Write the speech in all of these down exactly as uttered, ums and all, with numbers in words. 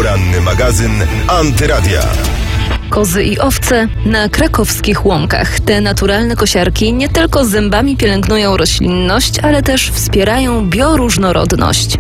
Poranny magazyn Antyradia. Kozy i owce na krakowskich łąkach. Te naturalne kosiarki nie tylko zębami pielęgnują roślinność, ale też wspierają bioróżnorodność.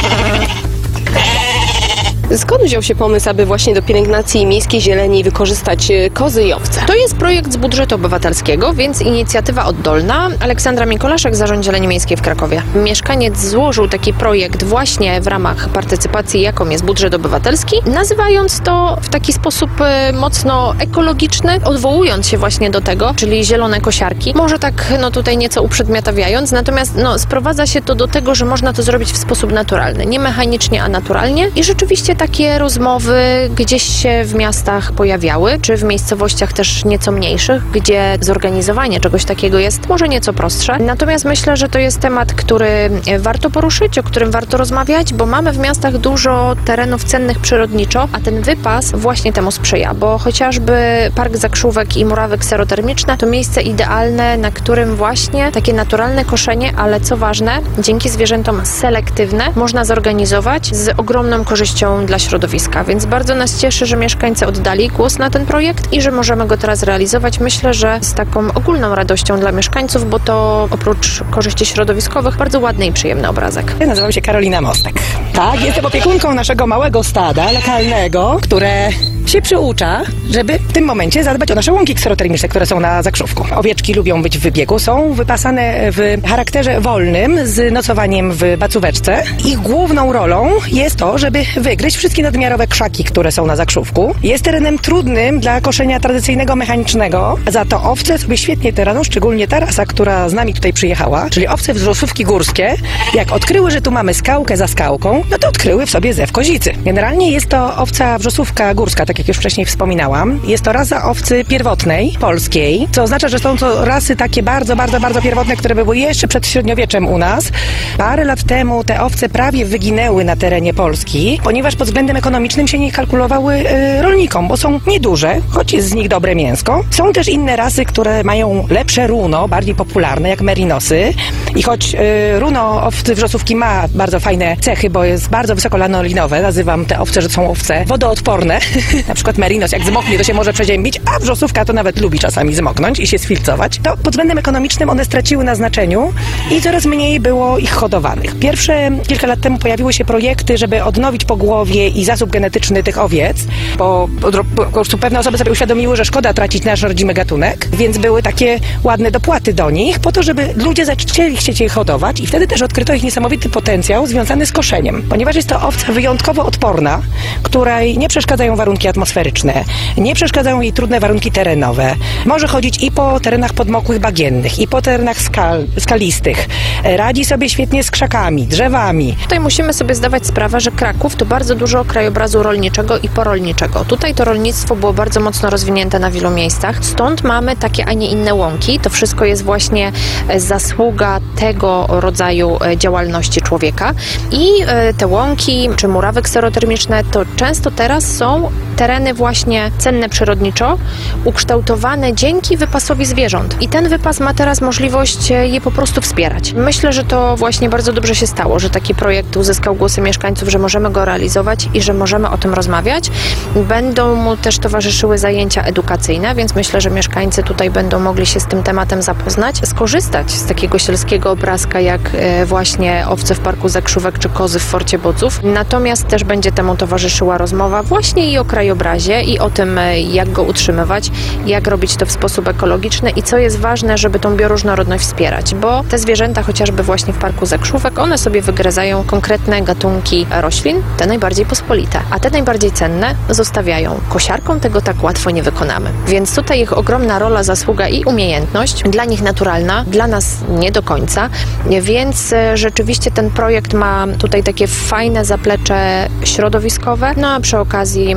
Skąd wziął się pomysł, aby właśnie do pielęgnacji miejskiej zieleni wykorzystać kozy i owce? To jest projekt z budżetu obywatelskiego, więc inicjatywa oddolna. Aleksandra Mikolaszek, Zarząd Zieleni Miejskiej w Krakowie. Mieszkaniec złożył taki projekt właśnie w ramach partycypacji, jaką jest budżet obywatelski, nazywając to w taki sposób mocno ekologiczny, odwołując się właśnie do tego, czyli zielone kosiarki. Może tak no tutaj nieco uprzedmiotawiając, natomiast no, sprowadza się to do tego, że można to zrobić w sposób naturalny. Nie mechanicznie, a naturalnie. I rzeczywiście takie rozmowy gdzieś się w miastach pojawiały, czy w miejscowościach też nieco mniejszych, gdzie zorganizowanie czegoś takiego jest może nieco prostsze. Natomiast myślę, że to jest temat, który warto poruszyć, o którym warto rozmawiać, bo mamy w miastach dużo terenów cennych przyrodniczo, a ten wypas właśnie temu sprzyja, bo chociażby Park Zakrzówek i murawy kserotermiczne to miejsce idealne, na którym właśnie takie naturalne koszenie, ale co ważne, dzięki zwierzętom selektywne można zorganizować z ogromną korzyścią dla środowiska, więc bardzo nas cieszy, że mieszkańcy oddali głos na ten projekt i że możemy go teraz realizować. Myślę, że z taką ogólną radością dla mieszkańców, bo to oprócz korzyści środowiskowych bardzo ładny i przyjemny obrazek. Ja nazywam się Karolina Mostek. Tak, jestem opiekunką naszego małego stada lokalnego, które się przyucza, żeby w tym momencie zadbać o nasze łąki kserotermiczne, które są na Zakrzówku. Owieczki lubią być w wybiegu, są wypasane w charakterze wolnym z nocowaniem w bacóweczce. Ich główną rolą jest to, żeby wygryźć wszystkie nadmiarowe krzaki, które są na Zakrzówku. Jest terenem trudnym dla koszenia tradycyjnego, mechanicznego, za to owce sobie świetnie te rano, szczególnie ta rasa, która z nami tutaj przyjechała, czyli owce wrzosówki górskie, jak odkryły, że tu mamy skałkę za skałką, no to odkryły w sobie zew kozicy. Generalnie jest to owca wrzosówka górska, tak jak już wcześniej wspominałam. Jest to rasa owcy pierwotnej, polskiej, co oznacza, że są to rasy takie bardzo, bardzo, bardzo pierwotne, które były jeszcze przed średniowieczem u nas. Parę lat temu te owce prawie wyginęły na terenie Polski, ponieważ pod względem ekonomicznym się nie kalkulowały y, rolnikom, bo są nieduże, choć jest z nich dobre mięsko. Są też inne rasy, które mają lepsze runo, bardziej popularne, jak merinosy. I choć y, runo owcy wrzosówki ma bardzo fajne cechy, bo jest bardzo wysoko lanolinowe, nazywam te owce, że są owce wodoodporne. Na przykład merinos, jak zmoknie, to się może przeziębić, a wrzosówka to nawet lubi czasami zmoknąć i się sfilcować. To pod względem ekonomicznym one straciły na znaczeniu i coraz mniej było ich hodowanych. Pierwsze kilka lat temu pojawiły się projekty, żeby odnowić pogłowie i zasób genetyczny tych owiec, bo po prostu pewne osoby sobie uświadomiły, że szkoda tracić nasz rodzimy gatunek, więc były takie ładne dopłaty do nich, po to, żeby ludzie zaczęli chcieć je hodować i wtedy też odkryto ich niesamowity potencjał związany z koszeniem, ponieważ jest to owca wyjątkowo odporna, której nie przeszkadzają warunki atmosferyczne, nie przeszkadzają jej trudne warunki terenowe. Może chodzić i po terenach podmokłych bagiennych, i po terenach skal, skalistych. Radzi sobie świetnie z krzakami, drzewami. Tutaj musimy sobie zdawać sprawę, że Kraków to bardzo dużo krajobrazu rolniczego i porolniczego. Tutaj to rolnictwo było bardzo mocno rozwinięte na wielu miejscach, stąd mamy takie, a nie inne łąki. To wszystko jest właśnie zasługa tego rodzaju działalności człowieka. I te łąki, czy murawy kserotermiczne, to często teraz są tereny właśnie cenne przyrodniczo, ukształtowane dzięki wypasowi zwierząt. I ten wypas ma teraz możliwość je po prostu wspierać. Myślę, że to właśnie bardzo dobrze się stało, że taki projekt uzyskał głosy mieszkańców, że możemy go realizować i że możemy o tym rozmawiać. Będą mu też towarzyszyły zajęcia edukacyjne, więc myślę, że mieszkańcy tutaj będą mogli się z tym tematem zapoznać, skorzystać z takiego sielskiego obrazka, jak właśnie owce w Parku Zakrzówek czy kozy w Forcie Bodzów. Natomiast też będzie temu towarzyszyła rozmowa właśnie i o krajobrazie, i o tym, jak go utrzymywać, jak robić to w sposób ekologiczny i co jest ważne, żeby tą bioróżnorodność wspierać, bo te zwierzęta chociażby właśnie w Parku Zakrzówek, one sobie wygryzają konkretne gatunki roślin, te najbardziej pospolite, a te najbardziej cenne zostawiają. Kosiarką tego tak łatwo nie wykonamy. Więc tutaj ich ogromna rola, zasługa i umiejętność, dla nich naturalna, dla nas nie do końca, więc rzeczywiście ten projekt ma tutaj takie fajne zaplecze środowiskowe, no a przy okazji myślę, że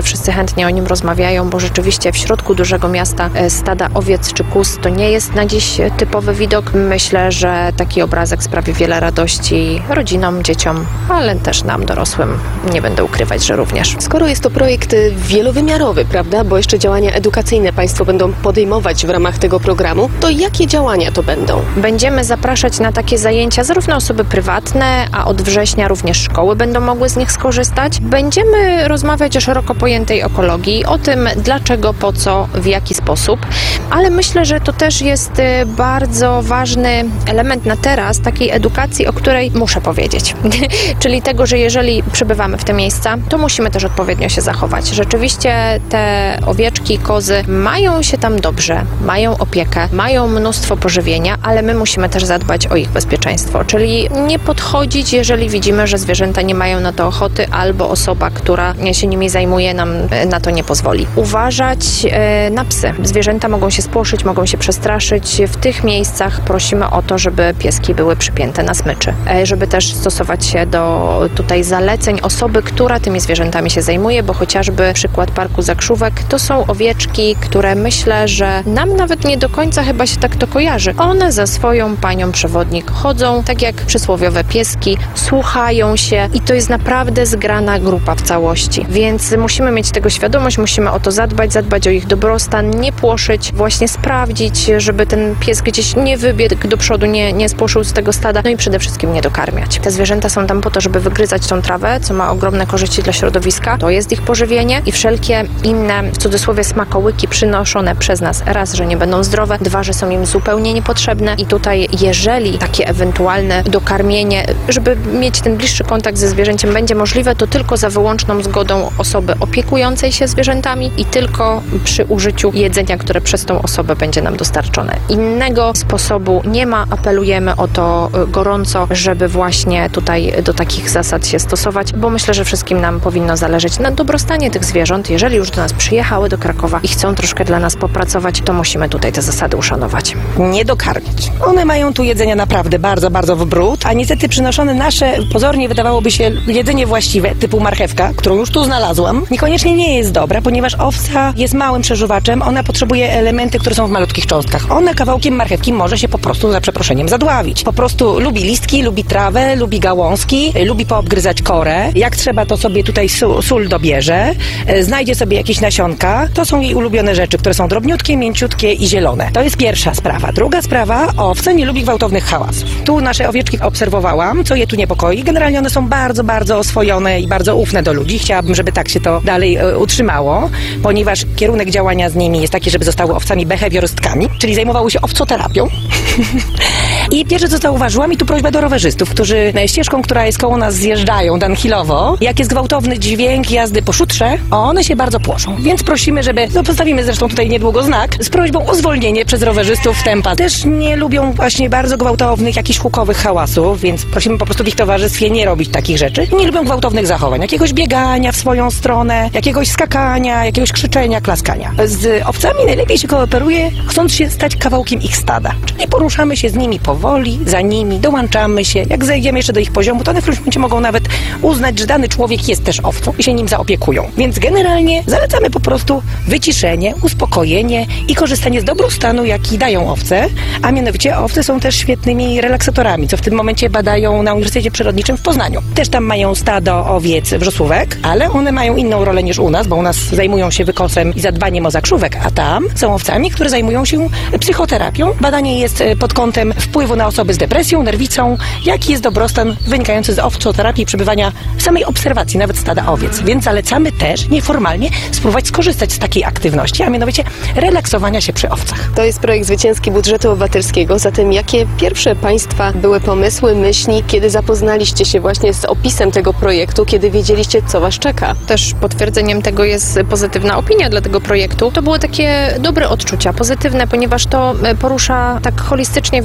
wszyscy chętnie o nim rozmawiają, bo rzeczywiście w środku dużego miasta stada owiec czy kóz to nie jest na dziś typowy widok. Myślę, że taki obrazek sprawi wiele radości rodzinom, dzieciom, ale też nam, dorosłym. Nie będę ukrywać, że również. Skoro jest to projekt wielowymiarowy, prawda, bo jeszcze działania edukacyjne Państwo będą podejmować w ramach tego programu, to jakie działania to będą? Będziemy zapraszać na takie zajęcia zarówno osoby prywatne, a od września również szkoły będą mogły z nich skorzystać. Będziemy rozmawiać o szeroko pojętej ekologii, o tym dlaczego, po co, w jaki sposób, ale myślę, że to też jest bardzo ważny element na teraz takiej edukacji, o której muszę powiedzieć. Czyli tego, że jeżeli przybywamy w te miejsca, to musimy też odpowiednio się zachować. Rzeczywiście te owieczki, kozy mają się tam dobrze, mają opiekę, mają mnóstwo pożywienia, ale my musimy też zadbać o ich bezpieczeństwo, czyli nie podchodzić, jeżeli widzimy, że zwierzęta nie mają na to ochoty, albo osoba, która się nimi zajmuje, nam na to nie pozwoli. Uważać e, na psy. Zwierzęta mogą się spłoszyć, mogą się przestraszyć. W tych miejscach prosimy o to, żeby pieski były przypięte na smyczy, e, żeby też stosować się do tutaj zaleceń osoby, która tymi zwierzętami się zajmuje, bo chociażby przykład Parku Zakrzówek to są owieczki, które myślę, że nam nawet nie do końca chyba się tak to kojarzy. One za swoją panią przewodnik chodzą, tak jak przysłowiowe pieski, słuchają się i to jest naprawdę zgrana grupa w całości. Więc musimy mieć tego świadomość, musimy o to zadbać, zadbać o ich dobrostan, nie płoszyć, właśnie sprawdzić, żeby ten pies gdzieś nie wybiegł do przodu, nie, nie spłoszył z tego stada, no i przede wszystkim nie dokarmiać. Te zwierzęta są tam po to, żeby wygryzać tą trawę, co ma ogromne korzyści dla środowiska. To jest ich pożywienie i wszelkie inne, w cudzysłowie, smakołyki przynoszone przez nas. Raz, że nie będą zdrowe, dwa, że są im zupełnie niepotrzebne i tutaj, jeżeli takie ewentualne dokarmienie, żeby mieć ten bliższy kontakt ze zwierzęciem będzie możliwe, to tylko za wyłączną zgodą osoby opiekującej się zwierzętami i tylko przy użyciu jedzenia, które przez tą osobę będzie nam dostarczone. Innego sposobu nie ma. Apelujemy o to gorąco, żeby właśnie tutaj do takich zasad się stosować, bo myślę, że wszystkim nam powinno zależeć na dobrostanie tych zwierząt. Jeżeli już do nas przyjechały do Krakowa i chcą troszkę dla nas popracować, to musimy tutaj te zasady uszanować. Nie dokarmić. One mają tu jedzenia naprawdę bardzo, bardzo w bród, a niestety przynoszone nasze, pozornie wydawałoby się jedzenie właściwe, typu marchewka, którą już tu znalazłam, niekoniecznie nie jest dobra, ponieważ owca jest małym przeżuwaczem, ona potrzebuje elementy, które są w malutkich cząstkach. Ona kawałkiem marchewki może się po prostu, za przeproszeniem, zadławić. Po prostu lubi listki, lubi trawę, lubi gałązki, lubi poobgryzać korę. Jak trzeba, to sobie tutaj sól dobierze, znajdzie sobie jakieś nasionka. To są jej ulubione rzeczy, które są drobniutkie, mięciutkie i zielone. To jest pierwsza sprawa. Druga sprawa, owca nie lubi gwałtownych hałasów. Tu nasze owieczki obserwowałam, co je tu niepokoi. Generalnie one są bardzo, bardzo oswojone i bardzo ufne do ludzi. Chciałabym, żeby tak się to dalej e, utrzymało, ponieważ kierunek działania z nimi jest taki, żeby zostały owcami behawiorystkami, czyli zajmowały się owcoterapią. I pierwsze, co zauważyłam, i tu prośba do rowerzystów, którzy ścieżką, która jest koło nas, zjeżdżają downhillowo, jak jest gwałtowny dźwięk jazdy po szutrze, one się bardzo płoszą. Więc prosimy, żeby, no postawimy zresztą tutaj niedługo znak, z prośbą o zwolnienie przez rowerzystów tempa. Też nie lubią właśnie bardzo gwałtownych, jakichś hukowych hałasów, więc prosimy po prostu w ich towarzystwie nie robić takich rzeczy. Nie lubią gwałtownych zachowań, jakiegoś biegania w swoją stronę, jakiegoś skakania, jakiegoś krzyczenia, klaskania. Z owcami najlepiej się kooperuje, chcąc się stać kawałkiem ich stada. Czyli poruszamy się z nimi powoli, za nimi, dołączamy się. Jak zejdziemy jeszcze do ich poziomu, to one w którymś momencie mogą nawet uznać, że dany człowiek jest też owcą i się nim zaopiekują. Więc generalnie zalecamy po prostu wyciszenie, uspokojenie i korzystanie z dobrostanu, jaki dają owce, a mianowicie owce są też świetnymi relaksatorami, co w tym momencie badają na Uniwersytecie Przyrodniczym w Poznaniu. Też tam mają stado owiec wrzosłówek, ale one mają inną rolę niż u nas, bo u nas zajmują się wykosem i zadbaniem o zakrzówek, a tam są owcami, które zajmują się psychoterapią. Badanie jest pod kątem wpływu na osoby z depresją, nerwicą, jaki jest dobrostan wynikający z owcoterapii i przebywania w samej obserwacji, nawet stada owiec. Więc zalecamy też nieformalnie spróbować skorzystać z takiej aktywności, a mianowicie relaksowania się przy owcach. To jest projekt zwycięski budżetu obywatelskiego, zatem jakie pierwsze Państwa były pomysły, myśli, kiedy zapoznaliście się właśnie z opisem tego projektu, kiedy wiedzieliście, co Was czeka? Też potwierdzeniem tego jest pozytywna opinia dla tego projektu. To były takie dobre odczucia, pozytywne, ponieważ to porusza tak holistycznie wiele kwestii.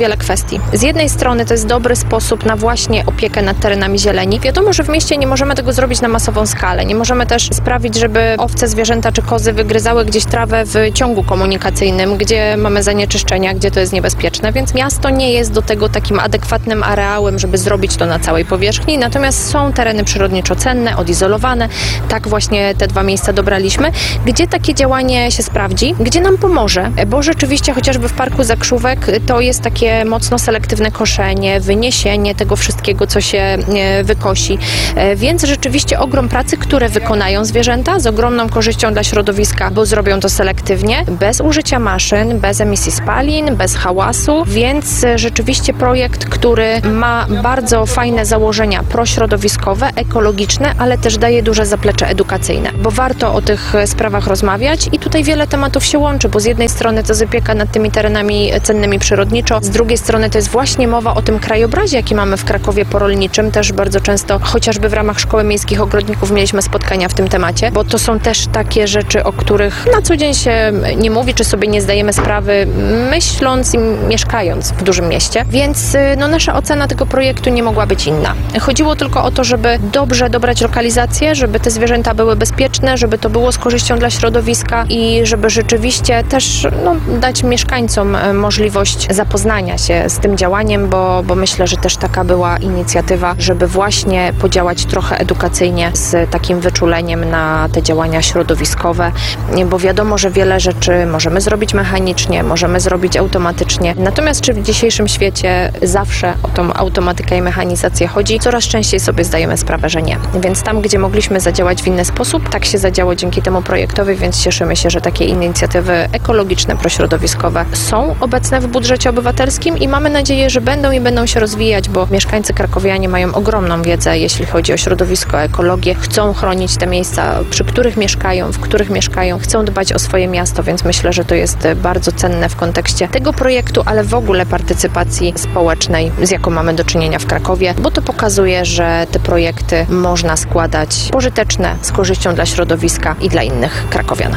kwestii. Z jednej strony to jest dobry sposób na właśnie opiekę nad terenami zieleni. Wiadomo, że w mieście nie możemy tego zrobić na masową skalę. Nie możemy też sprawić, żeby owce, zwierzęta czy kozy wygryzały gdzieś trawę w ciągu komunikacyjnym, gdzie mamy zanieczyszczenia, gdzie to jest niebezpieczne, więc miasto nie jest do tego takim adekwatnym areałem, żeby zrobić to na całej powierzchni. Natomiast są tereny przyrodniczo cenne, odizolowane. Tak właśnie te dwa miejsca dobraliśmy, gdzie takie działanie się sprawdzi, gdzie nam pomoże, bo rzeczywiście chociażby w Parku Zakrzówek to jest takie mocno selektywne koszenie, wyniesienie tego wszystkiego, co się wykosi. Więc rzeczywiście ogrom pracy, które wykonają zwierzęta z ogromną korzyścią dla środowiska, bo zrobią to selektywnie, bez użycia maszyn, bez emisji spalin, bez hałasu, więc rzeczywiście projekt, który ma bardzo fajne założenia prośrodowiskowe, ekologiczne, ale też daje duże zaplecze edukacyjne, bo warto o tych sprawach rozmawiać i tutaj wiele tematów się łączy, bo z jednej strony to jest opieka nad tymi terenami cennymi przyrodniczo, z drugiej strony to jest właśnie mowa o tym krajobrazie, jaki mamy w Krakowie porolniczym, też bardzo często, chociażby w ramach Szkoły Miejskich Ogrodników mieliśmy spotkania w tym temacie, bo to są też takie rzeczy, o których na co dzień się nie mówi, czy sobie nie zdajemy sprawy, myśląc i mieszkając w dużym mieście, więc no, nasza ocena tego projektu nie mogła być inna. Chodziło tylko o to, żeby dobrze dobrać lokalizację, żeby te zwierzęta były bezpieczne, żeby to było z korzyścią dla środowiska i żeby rzeczywiście też no, dać mieszkańcom możliwość zapoznania się z tym działaniem, bo, bo myślę, że też taka była inicjatywa, żeby właśnie podziałać trochę edukacyjnie z takim wyczuleniem na te działania środowiskowe, bo wiadomo, że wiele rzeczy możemy zrobić mechanicznie, możemy zrobić automatycznie, natomiast czy w dzisiejszym świecie zawsze o tą automatykę i mechanizację chodzi? Coraz częściej sobie zdajemy sprawę, że nie. Więc tam, gdzie mogliśmy zadziałać w inny sposób, tak się zadziało dzięki temu projektowi, więc cieszymy się, że takie inicjatywy ekologiczne, prośrodowiskowe są obecne w budżecie obywatelskim i mamy nadzieję, że będą i będą się rozwijać, bo mieszkańcy krakowianie mają ogromną wiedzę, jeśli chodzi o środowisko, ekologię, chcą chronić te miejsca, przy których mieszkają, w których mieszkają, chcą dbać o swoje miasto, więc myślę, że to jest bardzo cenne w kontekście tego projektu, ale w ogóle partycypacji społecznej, z jaką mamy do czynienia w Krakowie, bo to pokazuje, że te projekty można składać pożyteczne, z korzyścią dla środowiska i dla innych krakowian.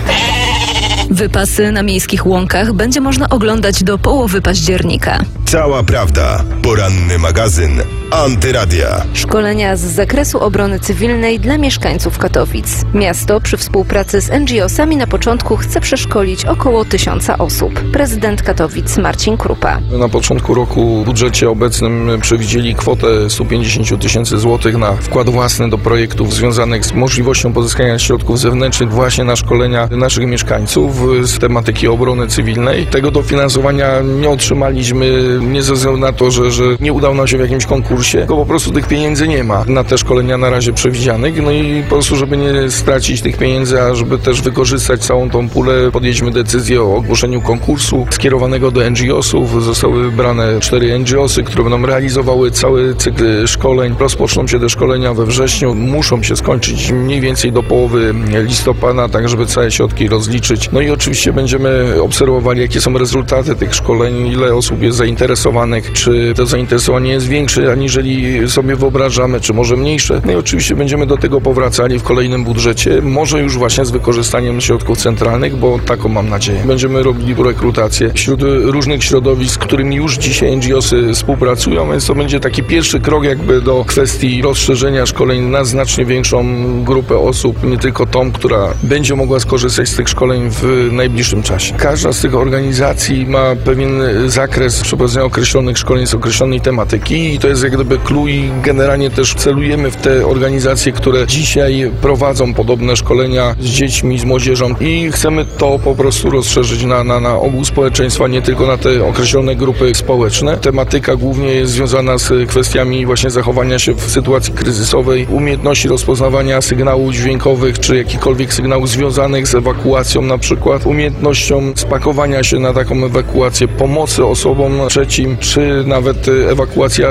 Wypasy na miejskich łąkach będzie można oglądać do połowy października. Cała prawda. Poranny magazyn Antyradia. Szkolenia z zakresu obrony cywilnej dla mieszkańców Katowic. Miasto przy współpracy z en dżi osami na początku chce przeszkolić około tysiąca osób. Prezydent Katowic Marcin Krupa. Na początku roku w budżecie obecnym przewidzieli kwotę stu pięćdziesięciu tysięcy złotych na wkład własny do projektów związanych z możliwością pozyskania środków zewnętrznych właśnie na szkolenia naszych mieszkańców z tematyki obrony cywilnej. Tego dofinansowania nie otrzymaliśmy nie ze względu na to, że, że nie udał nam się w jakimś konkursie, tylko po prostu tych pieniędzy nie ma na te szkolenia na razie przewidzianych. No i po prostu, żeby nie stracić tych pieniędzy, a żeby też wykorzystać całą tą pulę, podjęliśmy decyzję o ogłoszeniu konkursu skierowanego do en dżi osów. Zostały wybrane cztery en dżi osy, które będą realizowały cały cykl szkoleń. Rozpoczną się te szkolenia we wrześniu, muszą się skończyć mniej więcej do połowy listopada, tak żeby całe środki rozliczyć. No i oczywiście będziemy obserwowali, jakie są rezultaty tych szkoleń, ile osób jest zainteresowanych, czy to zainteresowanie jest większe, aniżeli sobie wyobrażamy, czy może mniejsze. No i oczywiście będziemy do tego powracali w kolejnym budżecie, może już właśnie z wykorzystaniem środków centralnych, bo taką mam nadzieję. Będziemy robili rekrutację wśród różnych środowisk, z którymi już dzisiaj en dżi osy współpracują, więc to będzie taki pierwszy krok jakby do kwestii rozszerzenia szkoleń na znacznie większą grupę osób, nie tylko tą, która będzie mogła skorzystać z tych szkoleń w najbliższym czasie. Każda z tych organizacji ma pewien zakres przeprowadzenia określonych szkoleń z określonej tematyki i to jest jak gdyby clue i generalnie też celujemy w te organizacje, które dzisiaj prowadzą podobne szkolenia z dziećmi, z młodzieżą i chcemy to po prostu rozszerzyć na, na, na ogół społeczeństwa, nie tylko na te określone grupy społeczne. Tematyka głównie jest związana z kwestiami właśnie zachowania się w sytuacji kryzysowej, umiejętności rozpoznawania sygnałów dźwiękowych, czy jakichkolwiek sygnałów związanych z ewakuacją na przykład, umiejętnością spakowania się na taką ewakuację, pomocy osobom trzecim, czy nawet ewakuacja zwierząt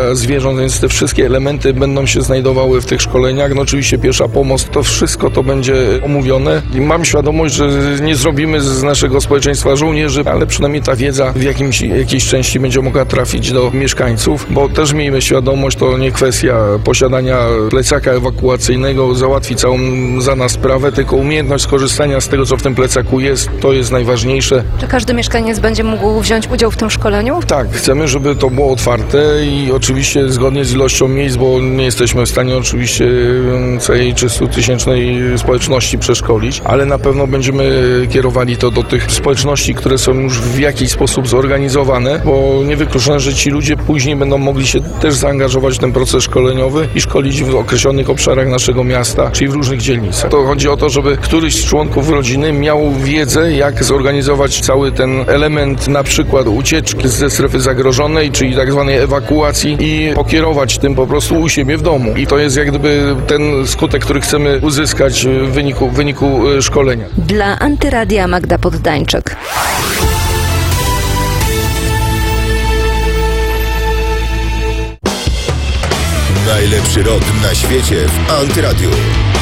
zarządzeń, więc te wszystkie elementy będą się znajdowały w tych szkoleniach. No oczywiście pierwsza pomoc, to wszystko to będzie omówione i mam świadomość, że nie zrobimy z naszego społeczeństwa żołnierzy, ale przynajmniej ta wiedza w jakimś, jakiejś części będzie mogła trafić do mieszkańców, bo też miejmy świadomość, to nie kwestia posiadania plecaka ewakuacyjnego załatwi całą za nas sprawę, tylko umiejętność skorzystania z tego, co w tym plecaku jest, to jest najważniejsze. Czy każdy mieszkaniec będzie mógł wziąć udział w tym szkoleniu? Tak, chcemy, żeby to było otwarte i oczywiście zgodnie z ilością miejsc, bo nie jesteśmy w stanie oczywiście całej trzystutysięcznej społeczności przeszkolić, ale na pewno będziemy kierowali to do tych społeczności, które są już w jakiś sposób zorganizowane, bo niewykluczone, że ci ludzie później będą mogli się też zaangażować w ten proces szkoleniowy i szkolić w określonych obszarach naszego miasta, czyli w różnych dzielnicach. To chodzi o to, żeby któryś z członków rodziny miał wiedzę, jak zorganizować cały ten element, na przykład ucieczki ze strefy zagrożonej, czyli tak zwanej ewakuacji i pokierować tym po prostu u siebie w domu. I to jest jak gdyby ten skutek, który chcemy uzyskać w wyniku, w wyniku szkolenia. Dla Antyradia Magda Poddańczyk. Najlepszy rok na świecie w Antyradiu.